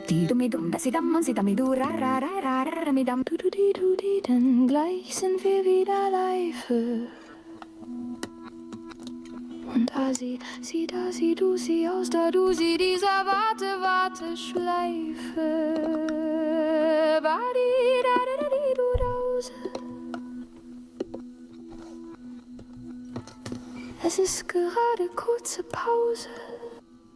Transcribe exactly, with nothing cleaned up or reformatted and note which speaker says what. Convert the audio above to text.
Speaker 1: Die du mir dumm, dass sie dam und sie dam, du ra ra ra ra ra mi dam, du du di du di, denn gleich sind wir wieder live. Und da sie, sie da, sie du, sie aus da, du sie, dieser Warte, Warte, Schleife. Badi, da, da, da, di, du, dause. Es ist gerade kurze Pause.